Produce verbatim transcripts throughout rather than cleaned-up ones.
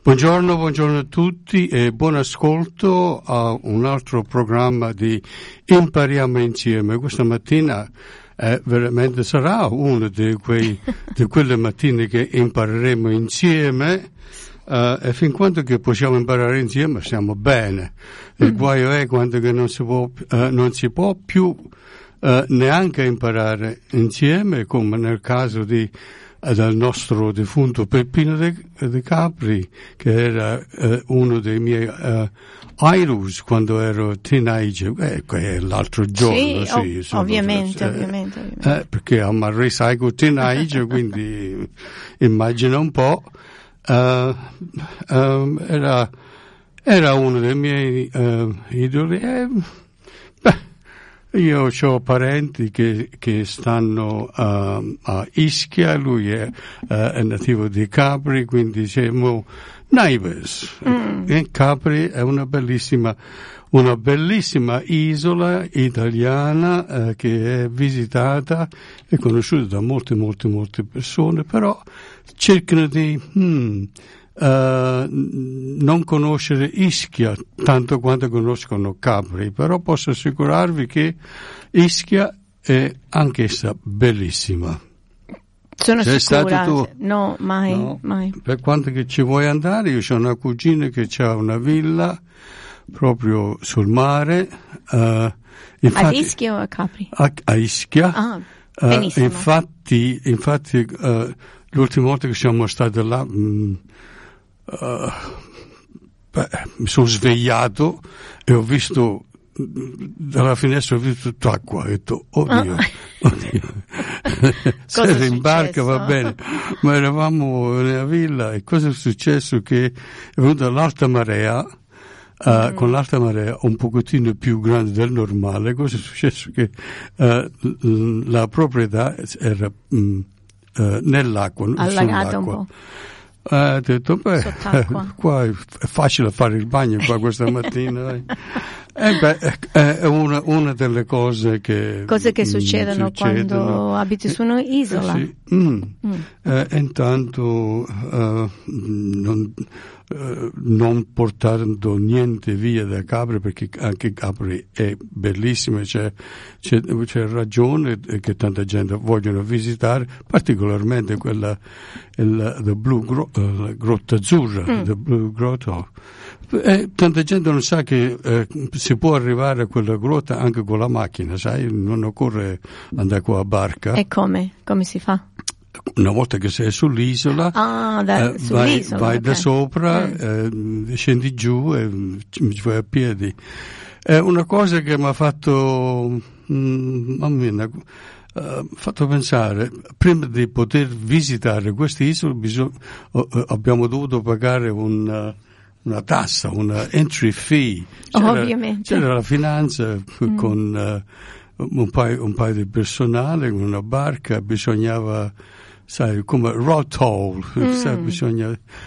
Buongiorno, buongiorno a tutti e buon ascolto a un altro programma di Impariamo Insieme. Questa mattina eh, veramente sarà una di, quei, di quelle mattine che impareremo insieme eh, e fin quando che possiamo imparare insieme stiamo bene. Il mm. guaio è quando che non si può, eh, non si può più eh, neanche imparare insieme, come nel caso di dal nostro defunto Peppino De, De Capri, che era eh, uno dei miei uh, idols quando ero teenager, eh, l'altro giorno, sì, sì, ov- insomma, ovviamente, eh, ovviamente, ovviamente. Eh, perché I'm a recycle teenager, quindi immagina un po', uh, um, era, era uno dei miei uh, idoli. Eh, beh, io ho parenti che, che stanno uh, a Ischia, lui è, uh, è nativo di Capri, quindi siamo neighbors. Mm. E Capri è una bellissima, una bellissima isola italiana uh, che è visitata e conosciuta da molte, molte, molte persone, però cercano di hmm, Uh, non conoscere Ischia tanto quanto conoscono Capri, però posso assicurarvi che Ischia è anch'essa bellissima. Sono Sei sicura? Stato tu? No, mai, no. mai. Per quanto che ci vuoi andare, io ho una cugina che ha una villa proprio sul mare. Uh, infatti, a Ischia o a Capri? A, a Ischia. Ah, Uh, benissimo. infatti, infatti uh, l'ultima volta che siamo stati là, mh, Uh, beh, mi sono svegliato e ho visto dalla finestra, ho visto tutta acqua, ho detto oddio, oh. oddio. Se in barca va bene, ma eravamo nella villa e cosa è successo? Che è venuta l'alta marea, uh, mm. con l'alta marea un pochettino più grande del normale. Cosa è successo? Che uh, la proprietà era um, uh, nell'acqua, allagata un po'. Eh, ho detto, beh, qua è facile fare il bagno qua questa mattina. eh, beh, è una, una delle cose che... Cose che succedono, succedono. quando abiti su un'isola. Eh, sì. mm. Mm. Eh, intanto uh, non, uh, non portando niente via da Capri, perché anche Capri è bellissima, c'è, c'è, c'è ragione che tanta gente vogliono visitare, particolarmente quella il, the Blue Gro- uh, la Grotta Azzurra, mm. the Blue Grotto. E tanta gente non sa che eh, si può arrivare a quella grotta anche con la macchina, sai, non occorre andare qua a barca. E come? Come si fa? Una volta che sei sull'isola, ah, da, eh, sull'isola vai, vai okay. da sopra, mm. eh, scendi giù e ci vai a piedi. È una cosa che mi ha fatto, mm, mamma mia, Uh, fatto pensare, prima di poter visitare queste isole bisog- uh, abbiamo dovuto pagare un, uh, una tassa, una entry fee. C'era, Ovviamente. C'era la finanza mm. con uh, un, paio, un paio di personale, con una barca, bisognava, sai, come road toll, mm. sai, bisogna...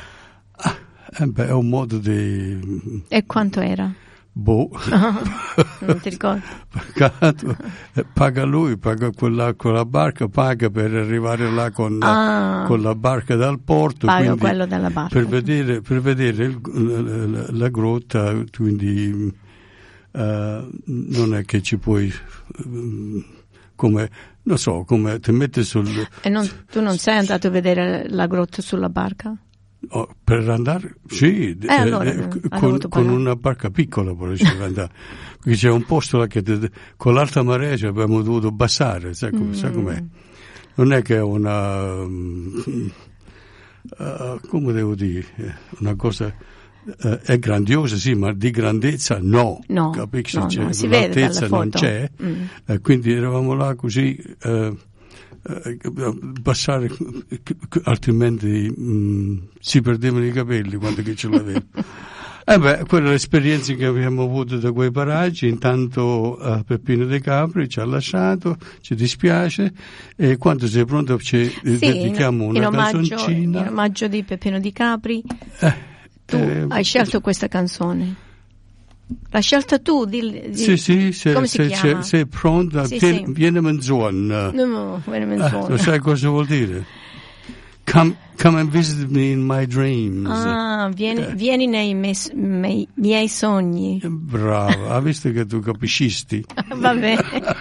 Ah, eh beh, è un modo di... E quanto era? Boh, oh, non ti ricordo. Pagato, paga lui, paga quella con la barca, paga per arrivare là con, ah, con la barca dal porto. Paga quello della barca. Per vedere, per vedere il, la, la grotta, quindi uh, non è che ci puoi, uh, come, non so, come ti metti sul... E non, tu non sei andato a vedere la grotta sulla barca? Oh, per andare, sì, eh, allora, eh, con, con una barca piccola poteva andare, perché c'è un posto là che te, con l'alta marea ci abbiamo dovuto abbassare, sai, com- mm. sai com'è? Non è che è una, um, uh, come devo dire, una cosa, uh, è grandiosa sì, ma di grandezza no, no, capisci? no, C'è, no, si l'altezza vede dalla non foto. c'è, mm. eh, quindi eravamo là così... Uh, passare, altrimenti mh, si perdevano i capelli quando che ce l'avevo. Eh beh, quelle esperienze che abbiamo avuto da quei paraggi. Intanto uh, Peppino De Capri ci ha lasciato, ci dispiace, e quando sei pronto ci sì, dedichiamo in, una in omaggio, canzoncina. In omaggio di Peppino Di Capri, eh, tu eh, hai scelto questa canzone. L'hai scelta tu? Di, di, sì, sì, se, come si se, chiama? Se, sei pronta, sì, vieni, sì. vieni menzuon. No, no, vieni menzuon. Eh, lo sai cosa vuol dire? come, come and visit me in my dreams. Ah, vieni, eh. vieni nei mes, mei, miei sogni. Brava, ha visto che tu capiscisti? Va bene.